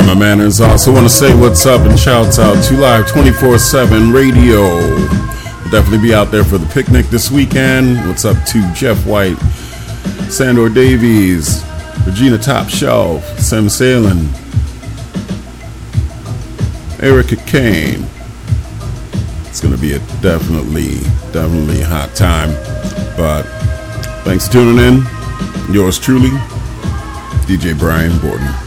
My manners. Also want to say what's up and shouts out to Live 24/7 Radio. We'll definitely be out there for the picnic this weekend. What's up to Jeff White, Sandor Davies, Regina Top Shelf, Sam Salin, Erica Kane. It's going to be a definitely hot time. But thanks for tuning in. Yours truly, DJ Brian Borden.